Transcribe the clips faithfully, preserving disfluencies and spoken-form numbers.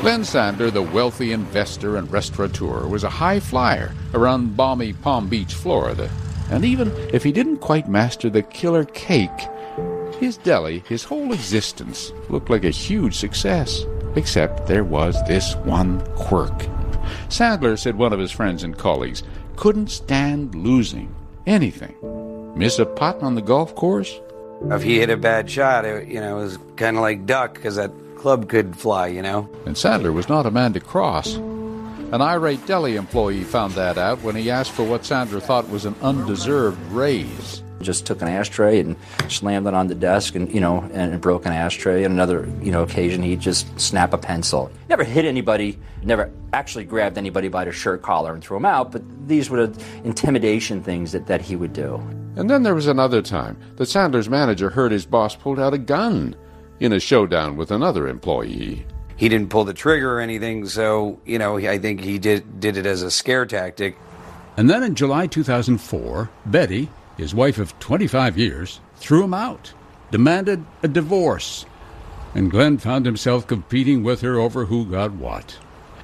Glenn Sandler, the wealthy investor and restaurateur, was a high flyer around balmy Palm Beach, Florida. And even if he didn't quite master the killer cake, his deli, his whole existence, looked like a huge success. Except there was this one quirk. Sandler, said one of his friends and colleagues, couldn't stand losing anything. Miss a putt on the golf course? If he hit a bad shot, it, you know, it was kind of like duck, because that club could fly, you know. And Sandler was not a man to cross. An irate deli employee found that out when he asked for what Sandler thought was an undeserved raise. Just took an ashtray and slammed it on the desk, and you know, and broke an ashtray. And another, you know, occasion he'd just snap a pencil. Never hit anybody, never actually grabbed anybody by the shirt collar and threw him out, but these were the intimidation things that, that he would do. And then there was another time that Sandler's manager heard his boss pulled out a gun in a showdown with another employee. He didn't pull the trigger or anything, so, you know, I think he did, did it as a scare tactic. And then in July two thousand four, Betty, his wife of twenty-five years, threw him out, demanded a divorce, and Glenn found himself competing with her over who got what.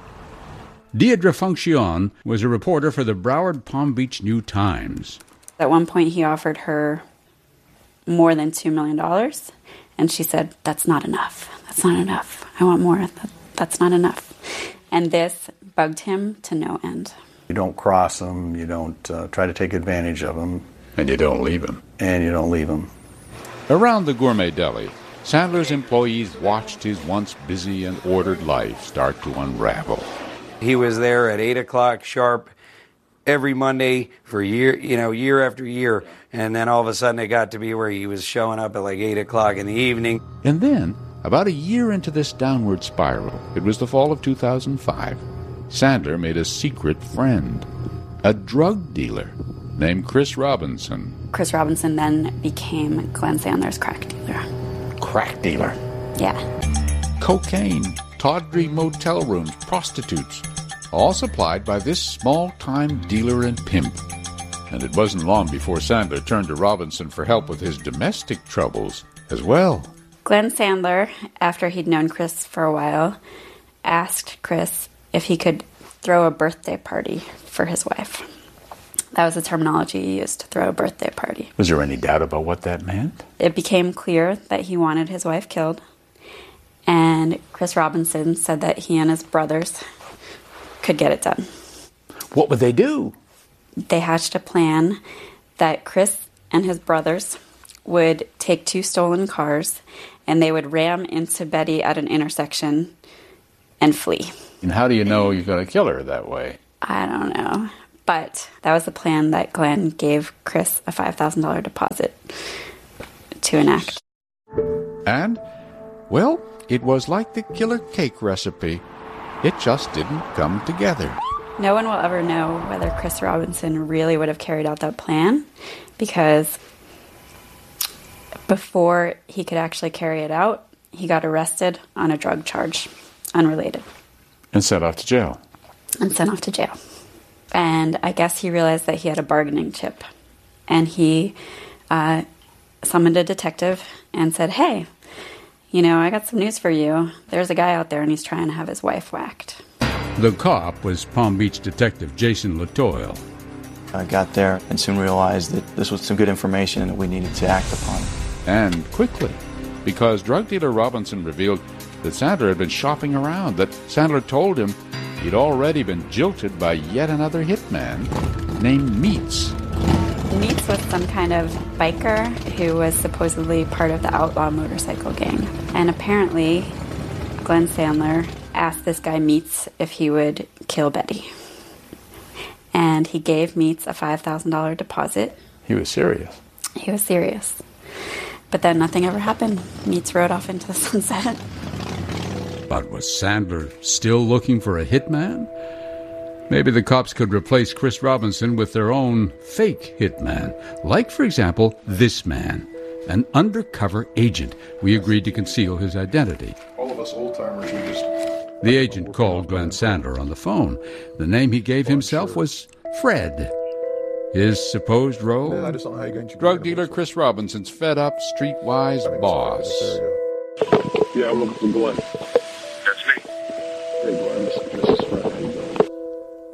Deirdre Function was a reporter for the Broward Palm Beach New-Times. At one point, he offered her more than two million dollars, and she said, that's not enough. That's not enough. I want more. That, that's not enough. And this bugged him to no end. You don't cross them. You don't uh, try to take advantage of them. And you don't leave him. And you don't leave him. Around the gourmet deli, Sandler's employees watched his once busy and ordered life start to unravel. He was there at eight o'clock sharp every Monday for year, you know, year after year. And then all of a sudden it got to be where he was showing up at like eight o'clock in the evening. And then, about a year into this downward spiral, it was the fall of two thousand five, Sandler made a secret friend, a drug dealer named Chris Robinson. Chris Robinson then became Glenn Sandler's crack dealer. Crack dealer? Yeah. Cocaine, tawdry motel rooms, prostitutes, all supplied by this small-time dealer and pimp. And it wasn't long before Sandler turned to Robinson for help with his domestic troubles as well. Glenn Sandler, after he'd known Chris for a while, asked Chris if he could throw a birthday party for his wife. That was the terminology he used, to throw a birthday party. Was there any doubt about what that meant? It became clear that he wanted his wife killed. And Chris Robinson said that he and his brothers could get it done. What would they do? They hatched a plan that Chris and his brothers would take two stolen cars and they would ram into Betty at an intersection and flee. And how do you know you're going to kill her that way? I don't know. But that was the plan that Glenn gave Chris a five thousand dollars deposit to enact. And, well, it was like the killer cake recipe. It just didn't come together. No one will ever know whether Chris Robinson really would have carried out that plan, because before he could actually carry it out, he got arrested on a drug charge, unrelated. And sent off to jail. And sent off to jail. And I guess he realized that he had a bargaining chip. And he uh, summoned a detective and said, hey, you know, I got some news for you. There's a guy out there and he's trying to have his wife whacked. The cop was Palm Beach detective Jason Latoile. I got there and soon realized that this was some good information that we needed to act upon. And quickly, because drug dealer Robinson revealed that Sandler had been shopping around, that Sandler told him he'd already been jilted by yet another hitman named Meats. Meats was some kind of biker who was supposedly part of the outlaw motorcycle gang. And apparently, Glenn Sandler asked this guy Meats if he would kill Betty. And he gave Meats a five thousand dollars deposit. He was serious. He was serious. But then nothing ever happened. Meats rode off into the sunset. But was Sandler still looking for a hitman? Maybe the cops could replace Chris Robinson with their own fake hitman. Like, for example, this man, an undercover agent. We agreed to conceal his identity. All of us old-timers, we just... The agent called Glenn Sandler on the phone. The name he gave himself was Fred. His supposed role? Yeah, I just don't know how you're going to... Drug dealer Chris Robinson's fed-up, streetwise boss. Yeah, I'm looking for Glenn. That's me.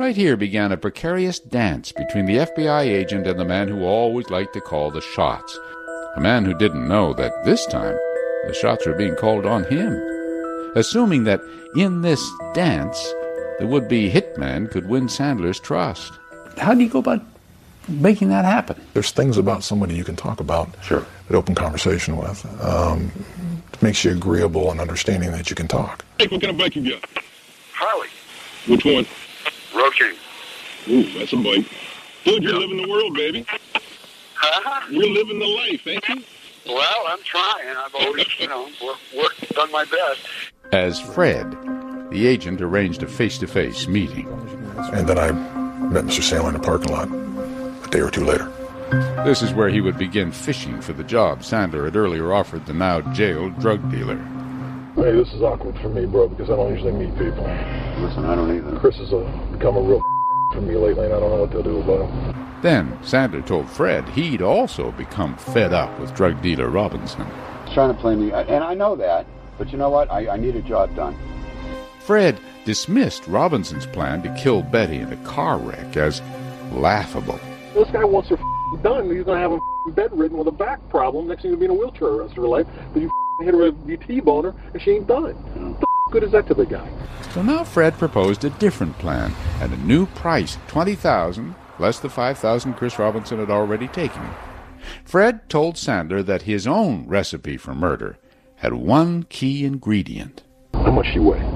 Right here began a precarious dance between the F B I agent and the man who always liked to call the shots. A man who didn't know that this time the shots were being called on him. Assuming that in this dance, the would-be hitman could win Sandler's trust. How do you go about making that happen? There's things about somebody you can talk about, Sure. an open conversation with. Um, it makes you agreeable and understanding that you can talk. Hey, what kind of bike you got? Harley. Which one? Road King. Ooh, that's a bike. Dude, you're living the world, baby. Huh? You're living the life, ain't you? Well, I'm trying. I've always, you know, worked, worked, done my best. As Fred, the agent arranged a face-to-face meeting. And then I met Mister Sandler in the parking lot a day or two later. This is where he would begin fishing for the job Sandler had earlier offered the now jailed drug dealer. Hey, this is awkward for me, bro, because I don't usually meet people. Listen, I don't either. Chris has uh, become a real for me lately, and I don't know what to do about him. Then Sandler told Fred he'd also become fed up with drug dealer Robinson. He's trying to play me, and I know that, but you know what? I, I need a job done. Fred dismissed Robinson's plan to kill Betty in a car wreck as laughable. This guy wants her done. He's going to have him bedridden with a back problem. Next thing he'll be in a wheelchair the rest of her life. But you hit her with a T-bone her, and she ain't done. What the good is that to the guy? So now Fred proposed a different plan at a new price, twenty thousand dollars, less the five thousand dollars Chris Robinson had already taken. Fred told Sandler that his own recipe for murder had one key ingredient. How much she weigh?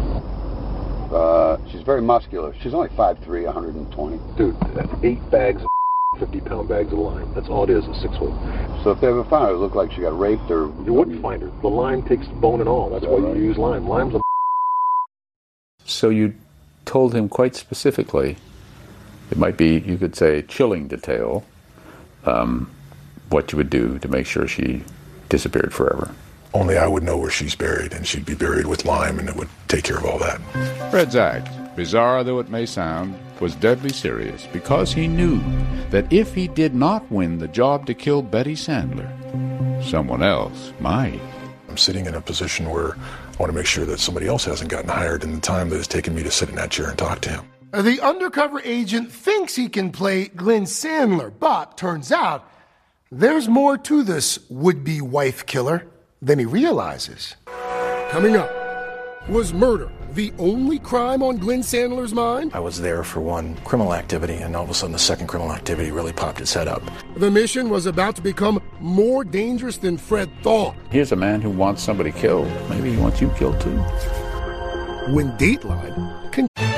Uh, she's very muscular. She's only five three, one hundred twenty. Dude, that's eight bags of fifty-pound bags of lime. That's all it is, a six-foot. So if they ever found her, it looked like she got raped or... You wouldn't find her. The lime takes the bone and all. That's why you use lime. Lime's a... So you told him quite specifically, it might be, you could say, chilling detail, um, what you would do to make sure she disappeared forever. Only I would know where she's buried, and she'd be buried with lime, and it would take care of all that. Fred's act, bizarre though it may sound, was deadly serious because he knew that if he did not win the job to kill Betty Sandler, someone else might. I'm sitting in a position where I want to make sure that somebody else hasn't gotten hired in the time that it's taken me to sit in that chair and talk to him. The undercover agent thinks he can play Glenn Sandler, but turns out there's more to this would-be wife killer than he realizes. Coming up, was murder the only crime on Glenn Sandler's mind? I was there for one criminal activity, and all of a sudden the second criminal activity really popped its head up. The mission was about to become more dangerous than Fred thought. Here's a man who wants somebody killed. Maybe he wants you killed too. When Dateline